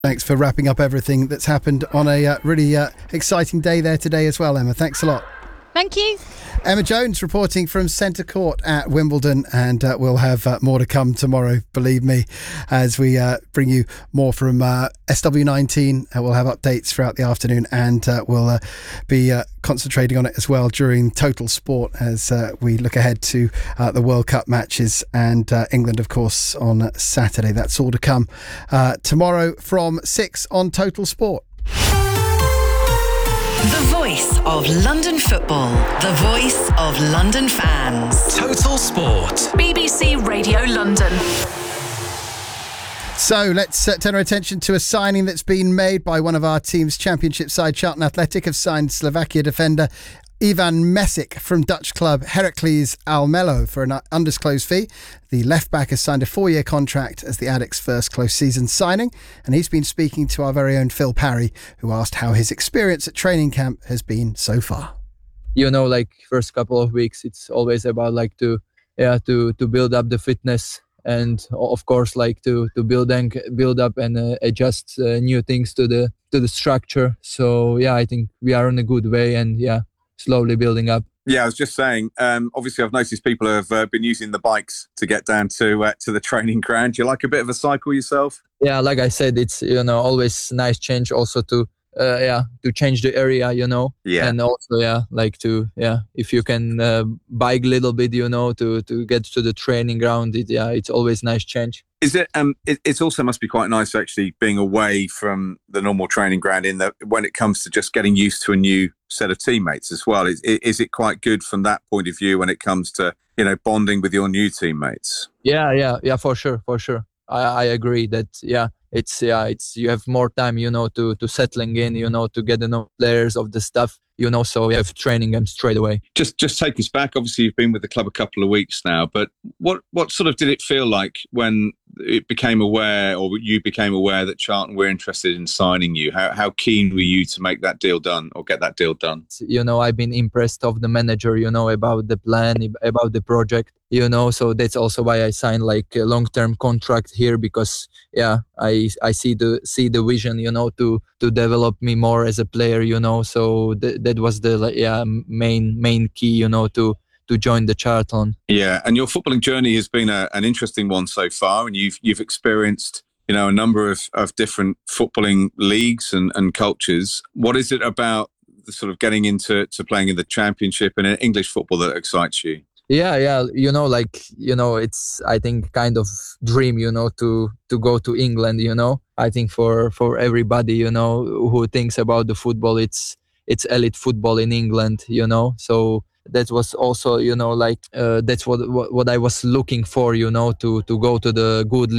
Thanks for wrapping up everything that's happened on a really exciting day there today as well, Emma. Thanks a lot. Thank you. Emma Jones reporting from Centre Court at Wimbledon, and we'll have more to come tomorrow, believe me, as we bring you more from SW19. We'll have updates throughout the afternoon, and we'll be concentrating on it as well during Total Sport as we look ahead to the World Cup matches and England, of course, on Saturday. That's all to come tomorrow from 6 on Total Sport. The voice of London football. The voice of London fans. Total Sport. BBC Radio London. So let's turn our attention to a signing that's been made by one of our team's championship side. Charlton Athletic have signed Slovakia defender Ivan Mesic from Dutch club Heracles Almelo for an undisclosed fee. The left-back has signed a 4-year contract as the Addicks' first close season signing, and he's been speaking to our very own Phil Parry, who asked how his experience at training camp has been so far. First couple of weeks, it's always about to build up the fitness, and of course to build up and adjust new things to the structure. So I think we are in a good way, and slowly building up. Yeah, I was just saying, obviously I've noticed people have been using the bikes to get down to the training ground. Do you like a bit of a cycle yourself? Yeah, like I said, it's, always nice change also to change the area, Yeah. And also, if you can bike a little bit, to get to the training ground, it's always nice change. Is it? It also must be quite nice actually being away from the normal training ground in that when it comes to just getting used to a new set of teammates as well. Is it quite good from that point of view when it comes to bonding with your new teammates? Yeah, for sure. I agree that it's you have more time to settling in, to get to know players of the stuff, so you have training them straight away. Just take us back. Obviously you've been with the club a couple of weeks now, but what sort of did it feel like when you became aware that Charlton were interested in signing you? How keen were you to make that deal done or get that deal done? I've been impressed of the manager, about the plan, about the project, so that's also why I signed a long-term contract here, because I see the vision, to develop me more as a player, so that was the main key, to join the Charlton. Yeah, and your footballing journey has been an interesting one so far, and you've experienced a number of different footballing leagues and cultures. What is it about the sort of getting into playing in the Championship and in English football that excites you? Yeah, it's, I think, kind of dream, to go to England, I think for everybody, who thinks about the football, it's elite football in England, so that was also, that's what I was looking for, to go to the good league.